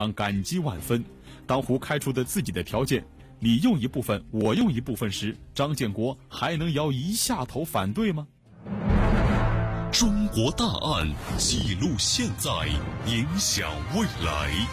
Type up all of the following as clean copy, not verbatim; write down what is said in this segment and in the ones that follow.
感激万分。当胡开出的自己的条件，你用一部分，我用一部分时，张建国还能摇一下头反对吗？ 中国大案，记录现在，影响未来。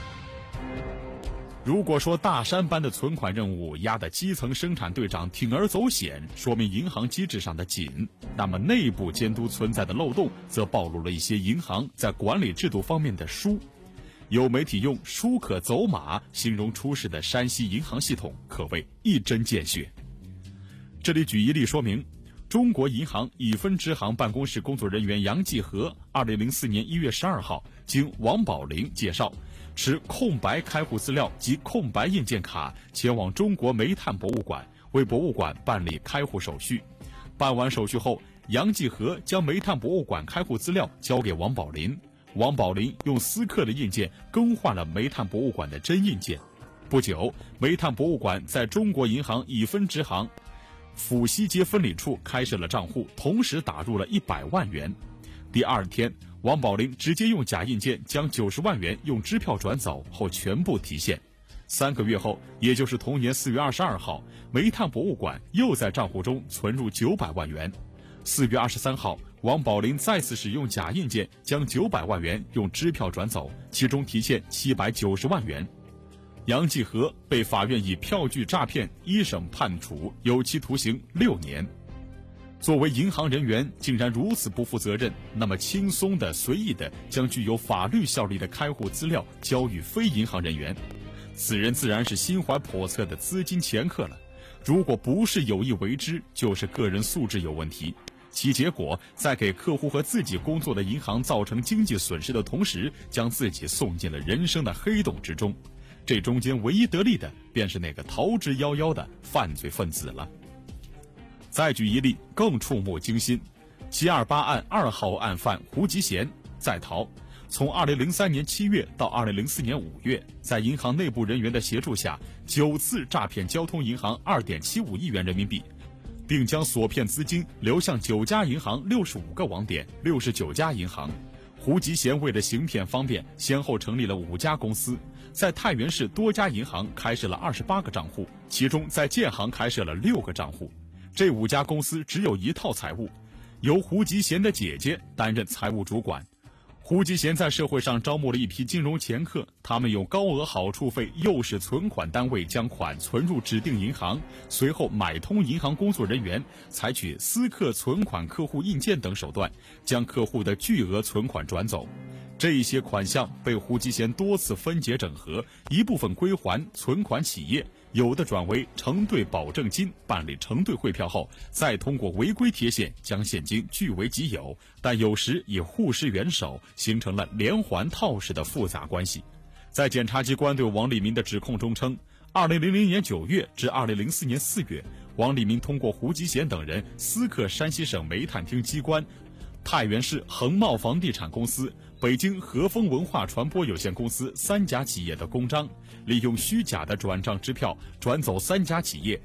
如果说大山般的存款任务压得基层生产队长铤而走险，说明银行机制上的紧，那么内部监督存在的漏洞，则暴露了一些银行在管理制度方面的疏。有媒体用疏可走马形容出事的山西银行系统，可谓一针见血。这里举一例说明，中国银行乙分支行办公室工作人员杨继和2004年1月12号经王宝林介绍，持空白开户资料及空白印鉴卡前往中国煤炭博物馆，为博物馆办理开户手续。办完手续后，杨继和将煤炭博物馆开户资料交给王宝林，王宝林用私刻的印鉴更换了煤炭博物馆的真印鉴。不久，煤炭博物馆在中国银行乙分支行府西街分理处开设了账户，同时打入了100万元。第二天，王宝林直接用假印鉴将90万元用支票转走后全部提现。3个月后，也就是同年4月22号，煤炭博物馆又在账户中存入900万元。4月23号，王宝林再次使用假印鉴将900万元用支票转走，其中提现790万元。杨继和被法院以票据诈骗一审判处有期徒刑6年。作为银行人员，竟然如此不负责任，那么轻松的、随意的将具有法律效力的开户资料交予非银行人员，此人自然是心怀叵测的资金掮客了。如果不是有意为之，就是个人素质有问题。其结果，在给客户和自己工作的银行造成经济损失的同时，将自己送进了人生的黑洞之中。这中间唯一得利的，便是那个逃之夭夭的犯罪分子了。再举一例更触目惊心，728案2号案犯胡吉贤在逃，从2003年7月到2004年5月，在银行内部人员的协助下，9次诈骗交通银行2.75亿元人民币，并将所骗资金流向9家银行65个网点69家银行。胡吉贤为了行骗方便，先后成立了5家公司，在太原市多家银行开设了28个账户，其中在建行开设了6个账户。这5家公司只有一套财务，由胡吉贤的姐姐担任财务主管。胡吉贤在社会上招募了一批金融掮客，他们用高额好处费诱使存款单位将款存入指定银行，随后买通银行工作人员，采取私刻存款客户印鉴等手段，将客户的巨额存款转走。这些款项被胡吉贤多次分解整合，一部分归还存款企业，有的转为承兑保证金，办理承兑汇票后，再通过违规贴现将现金据为己有，但有时也互施援手，形成了连环套式的复杂关系。在检察机关对王立民的指控中称，2000年9月至2004年4月，王立民通过胡吉贤等人私刻山西省煤炭厅机关、太原市恒茂房地产公司、北京和风文化传播有限公司3家企业的公章，利用虚假的转账支票转走3家企业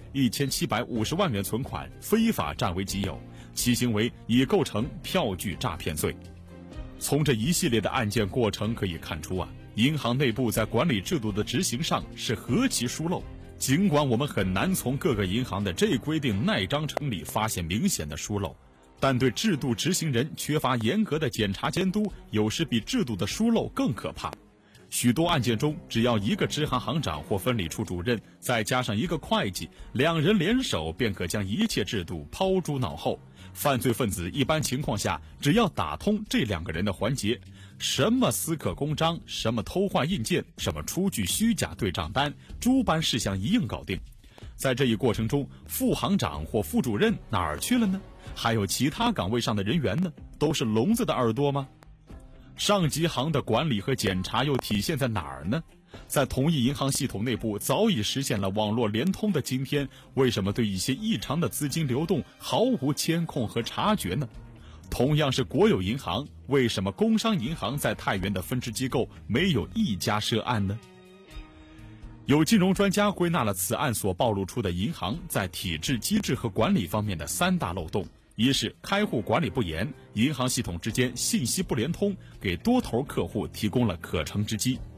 1750万元存款，非法占为己有，其行为已构成票据诈骗罪。从这一系列的案件过程可以看出银行内部在管理制度的执行上是何其疏漏。尽管我们很难从各个银行的这规定那章程里发现明显的疏漏，但对制度执行人缺乏严格的检查监督，有时比制度的疏漏更可怕。许多案件中，只要一个支行行长或分理处主任，再加上一个会计，2人联手便可将一切制度抛诸脑后。犯罪分子一般情况下，只要打通这2个人的环节，什么私刻公章，什么偷换印鉴，什么出具虚假对账单，诸般事项一应搞定。在这一过程中，副行长或副主任哪儿去了呢？还有其他岗位上的人员呢？都是聋子的耳朵吗？上级行的管理和检查又体现在哪儿呢？在同一银行系统内部早已实现了网络联通的今天，为什么对一些异常的资金流动毫无监控和察觉呢？同样是国有银行，为什么工商银行在太原的分支机构没有一家涉案呢？有金融专家归纳了此案所暴露出的银行在体制机制和管理方面的3大漏洞。一是开户管理不严，银行系统之间信息不联通，给多头客户提供了可乘之机；